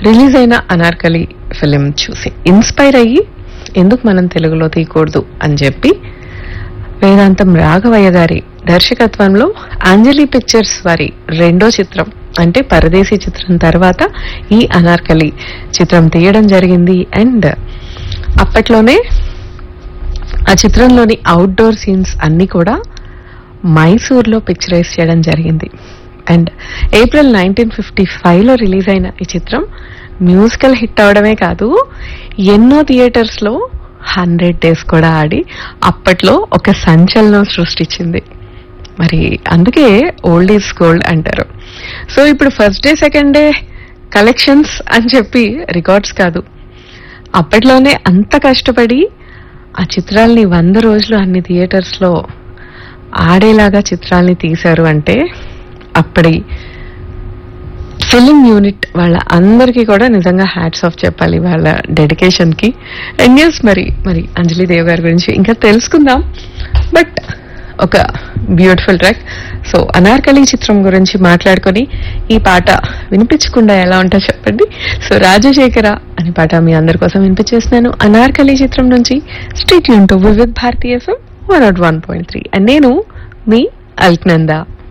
Release అయిన Anarkali film చూసి inspire అయ్యి ఎందుకు మనం తెలుగులో తీయకూడదు అని చెప్పి వేదాంతం రాఘవయ్య గారి దర్శకత్వంలో అంజలి పిక్చర్స్ వారి రెండో చిత్రం అంటే పరదేశీ చిత్రం తర్వాత ఈ అనార్కలి చిత్రం తీయడం జరిగింది. అండ్ అప్పట్లోనే ఆ చిత్రంలోని అవుట్డోర్ సీన్స్ అన్ని కూడా మైసూర్లో పిక్చరైజ్ చేయడం జరిగింది. అండ్ ఏప్రిల్ 1955లో రిలీజ్ అయిన ఈ చిత్రం మ్యూజికల్ హిట్ అవడమే కాదు, ఎన్నో థియేటర్స్ లో 100 days కూడా ఆడి అప్పట్లో ఒక సంచలనం సృష్టించింది. మరి అందుకే ఓల్డ్ ఈజ్ గోల్డ్ అంటారు. సో ఇప్పుడు first day second day collections అని చెప్పి రికార్డ్స్ కాదు, అప్పట్లోనే అంత కష్టపడి ఆ చిత్రాల్ని 100 రోజులు అన్ని థియేటర్స్ లో ఆడేలాగా చిత్రాల్ని తీశారు అంటే అప్పటి ఫిలిం యూనిట్ వాళ్ళ అందరికీ కూడా నిజంగా హ్యాట్స్ ఆఫ్ చెప్పాలి వాళ్ళ డెడికేషన్ కి. అండ్ న్యూస్ మరి అంజలి దేవ్ గారి గురించి ఇంకా తెలుసుకుందాం, బట్ ఒక బ్యూటిఫుల్ ట్రాక్. సో అనార్కలి చిత్రం గురించి మాట్లాడుకొని ఈ పాట వినిపించకుండా ఎలా ఉంటో చెప్పండి. సో రాజశేఖర అనే పాట మీ అందరి కోసం వినిపించేస్తున్నాను అనార్కలి చిత్రం నుంచి. Stay tune to Vividh Bharati FM 101.3 and నేను మీ అల్క్నందా.